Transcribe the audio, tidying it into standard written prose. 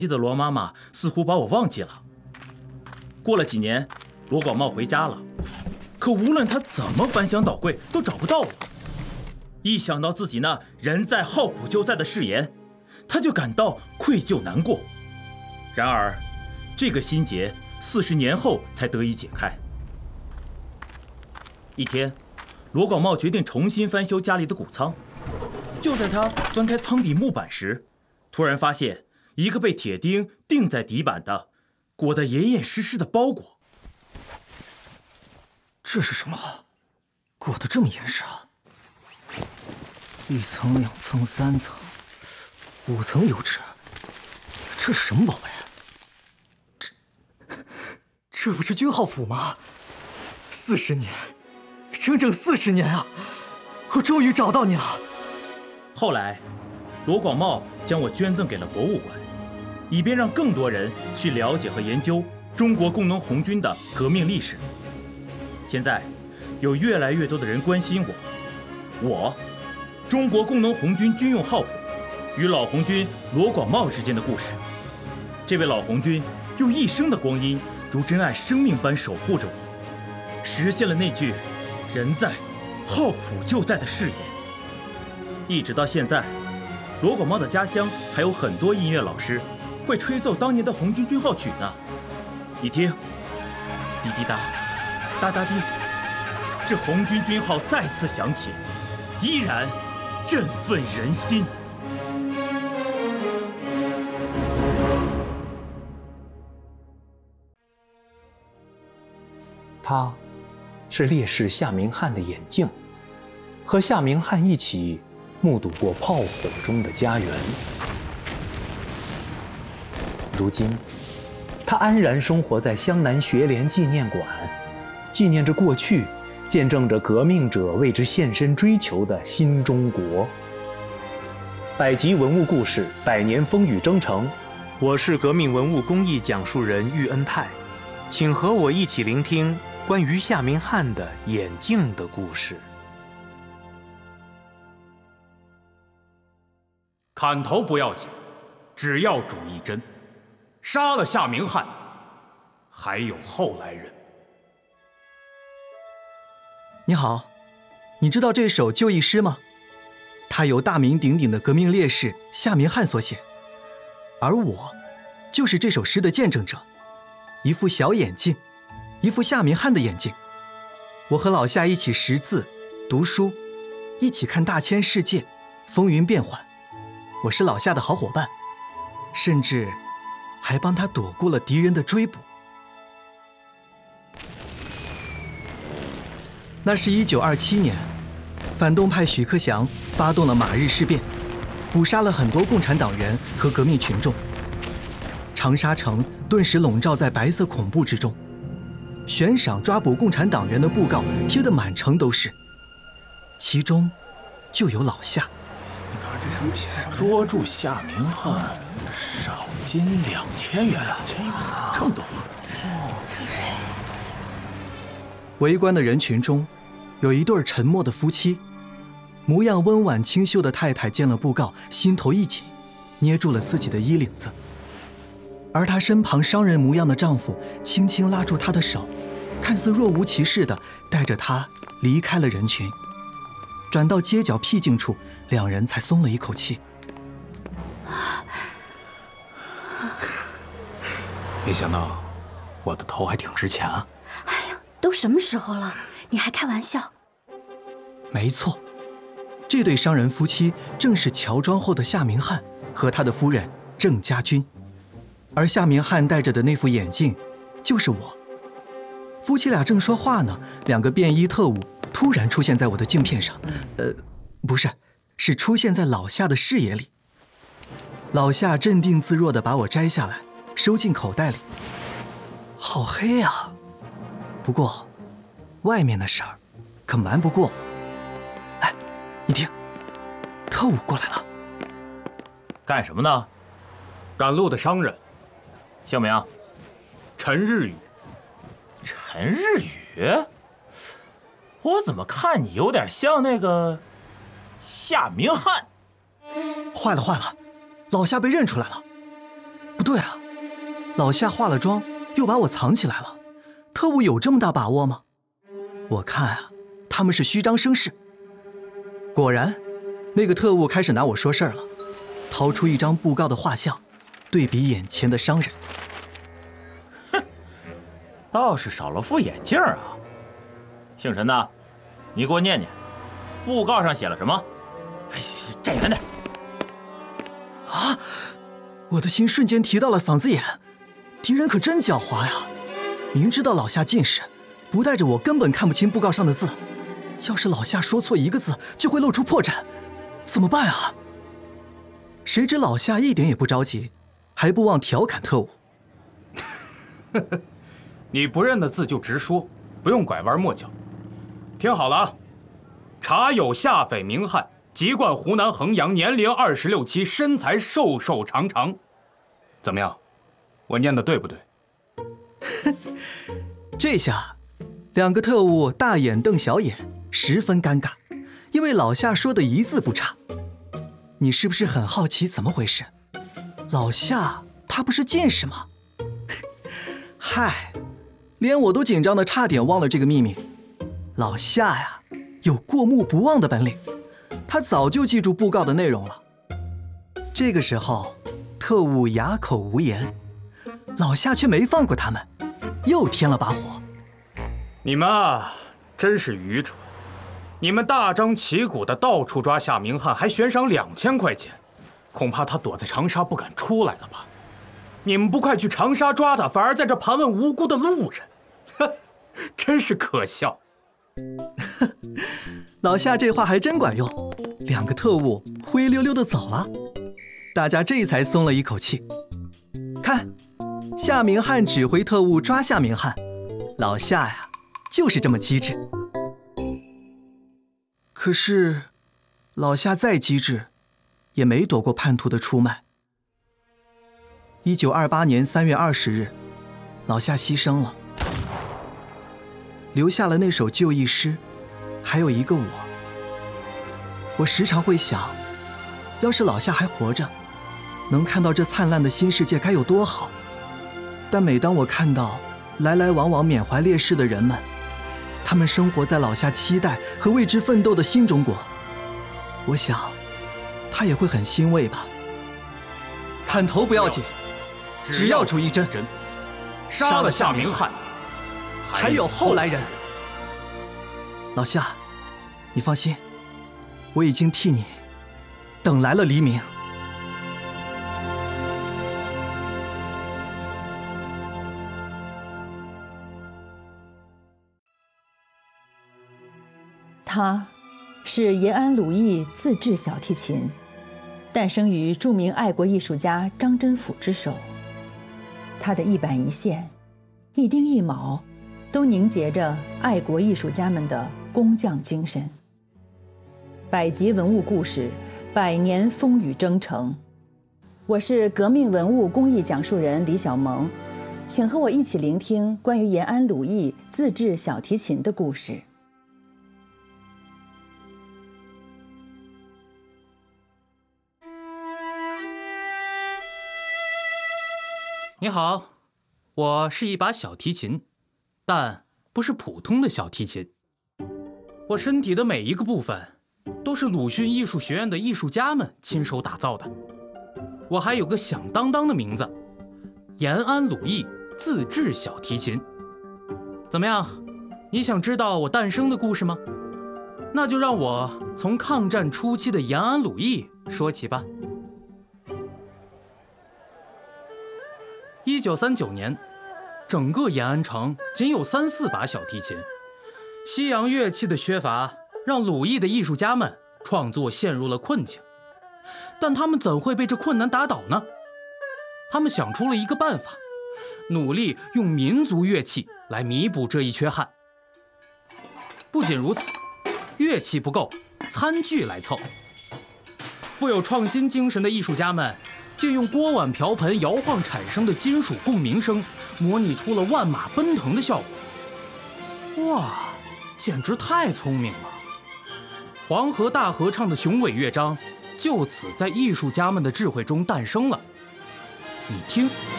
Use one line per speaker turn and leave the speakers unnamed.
记得罗妈妈似乎把我忘记了。过了几年，罗广茂回家了，可无论他怎么翻箱倒柜，都找不到我。一想到自己那人在好普就在的誓言，他就感到愧疚难过。然而，这个心结40年后才得以解开。一天，罗广茂决定重新翻修家里的谷仓。就在他翻开仓底木板时，突然发现一个被铁钉钉在底板的、裹得严严实实的包裹。
这是什么？裹得这么严实啊！1层、2层、3层、5层油纸，这是什么宝贝？这不是军号谱吗？40年，整整40年啊！我终于找到你了。
后来，罗广茂将我捐赠给了博物馆，以便让更多人去了解和研究中国工农红军的革命历史。现在，有越来越多的人关心我中国工农红军军用号谱与老红军罗广茂之间的故事。这位老红军用一生的光阴，如珍爱生命般守护着我，实现了那句“人在，号谱就在”的誓言。一直到现在，罗广茂的家乡还有很多音乐老师会吹奏当年的红军军号曲呢。你听，滴滴答，哒哒滴，这红军军号再次响起，依然振奋人心。
他是烈士夏明翰的眼镜，和夏明翰一起目睹过炮火中的家园。如今，他安然生活在湘南学联纪念馆，纪念着过去，见证着革命者为之献身追求的新中国。百集文物故事，100年风雨征程。我是革命文物公益讲述人喻恩泰，请和我一起聆听关于夏明翰的眼镜的故事。
砍头不要紧，只要主一针。杀了夏明翰，还有后来人。
你好，你知道这首就义诗吗？它由大名鼎鼎的革命烈士夏明翰所写，而我就是这首诗的见证者。一副小眼镜，一副夏明翰的眼镜。我和老夏一起识字、读书，一起看大千世界，风云变幻。我是老夏的好伙伴，甚至还帮他躲过了敌人的追捕。那是1927年，反动派许克祥发动了马日事变，捕杀了很多共产党员和革命群众。长沙城顿时笼罩在白色恐怖之中，悬赏抓捕共产党员的布告贴得满城都是，其中就有老夏。
捉住夏明翰，赏金2000元，这么多。
围观的人群中，有一对沉默的夫妻，模样温婉清秀的太太见了布告，心头一紧，捏住了自己的衣领子。而她身旁商人模样的丈夫轻轻拉住她的手，看似若无其事地带着她离开了人群。转到街角僻静处，两人才松了一口气。
没想到我的头还挺值钱啊！
哎呀，都什么时候了，你还开玩笑？
没错，这对商人夫妻正是乔装后的夏明翰和他的夫人郑家军，而夏明翰戴着的那副眼镜就是我。夫妻俩正说话呢，两个便衣特务突然出现在我的镜片上，不是，是出现在老夏的视野里。老夏镇定自若地把我摘下来，收进口袋里。好黑呀！不过，外面的事儿可瞒不过我。哎，你听，特务过来了。
干什么呢？
赶路的商人。
姓名？
陈日宇。
陈日宇？我怎么看你有点像那个夏明翰？
坏了坏了，老夏被认出来了。不对， 对啊，老夏化了妆，又把我藏起来了，特务有这么大把握吗？我看啊，他们是虚张声势。果然，那个特务开始拿我说事儿了，掏出一张布告的画像，对比眼前的商人。
哼，倒是少了副眼镜啊。姓陈的，你给我念念，布告上写了什么？哎，站远点。
啊！我的心瞬间提到了嗓子眼，敌人可真狡猾呀！明知道老夏近视，不带着我根本看不清布告上的字。要是老夏说错一个字，就会露出破绽，怎么办啊？谁知老夏一点也不着急，还不忘调侃特务：“
你不认的字就直说，不用拐弯抹角。听好了啊，查有下匪名汉，籍贯湖南衡阳，年龄26、7，身材瘦瘦长长。怎么样？我念的对不对？”
这下，两个特务大眼瞪小眼，十分尴尬，因为老夏说的一字不差。你是不是很好奇怎么回事？老夏他不是近视吗？嗨，连我都紧张的差点忘了这个秘密。老夏呀，有过目不忘的本领，他早就记住布告的内容了。这个时候，特务哑口无言，老夏却没放过他们，又添了把火。
你们啊，真是愚蠢！你们大张旗鼓的到处抓夏明翰，还悬赏2000块钱，恐怕他躲在长沙不敢出来了吧？你们不快去长沙抓他，反而在这盘问无辜的路人，哼，真是可笑。
老夏这话还真管用，两个特务灰溜溜的走了，大家这才松了一口气。看，夏明翰指挥特务抓夏明翰，老夏呀，就是这么机智。可是，老夏再机智，也没躲过叛徒的出卖。1928年3月20日，老夏牺牲了，留下了那首就义诗，还有一个我。我时常会想，要是老夏还活着，能看到这灿烂的新世界该有多好。但每当我看到来来往往缅怀烈士的人们，他们生活在老夏期待和为之奋斗的新中国，我想他也会很欣慰吧。砍头不要紧，只要主一针，
杀了夏明翰，
还有后来人。老夏，你放心，我已经替你等来了黎明。
他是延安鲁艺自制小提琴，诞生于著名爱国艺术家张真甫之手。他的一板一线、一丁一卯，都凝结着爱国艺术家们的工匠精神。百集文物故事，百年风雨征程。我是革命文物工艺讲述人李小萌，请和我一起聆听关于延安鲁艺自制小提琴的故事。
你好，我是一把小提琴，但不是普通的小提琴。我身体的每一个部分都是鲁迅艺术学院的艺术家们亲手打造的。我还有个响当当的名字，延安鲁艺自制小提琴。怎么样，你想知道我诞生的故事吗？那就让我从抗战初期的延安鲁艺说起吧。1939年，整个延安城仅有3、4把小提琴。西洋乐器的缺乏让鲁艺的艺术家们创作陷入了困境，但他们怎会被这困难打倒呢？他们想出了一个办法，努力用民族乐器来弥补这一缺憾。不仅如此，乐器不够，餐具来凑。富有创新精神的艺术家们借用锅碗瓢盆摇晃产生的金属共鸣声，模拟出了万马奔腾的效果。哇，简直太聪明了！黄河大合唱的雄伟乐章就此在艺术家们的智慧中诞生了。 你听。